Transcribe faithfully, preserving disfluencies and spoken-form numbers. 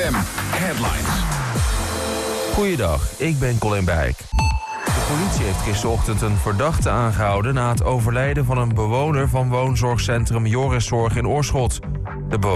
M Headlines. Goeiedag, ik ben Colin Bijk. De politie heeft gisterochtend een verdachte aangehouden na het overlijden van een bewoner van woonzorgcentrum Joriszorg in Oorschot. De